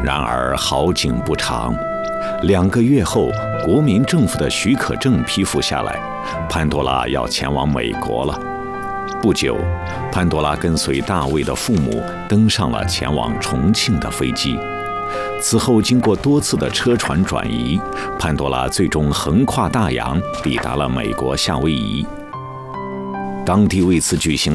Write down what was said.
然而好景不长，2个月后，国民政府的许可证批复下来，潘多拉要前往美国了。不久，潘多拉跟随大卫的父母登上了前往重庆的飞机。此后，经过多次的车船转移，潘多拉最终横跨大洋，抵达了美国夏威夷。当地为此举行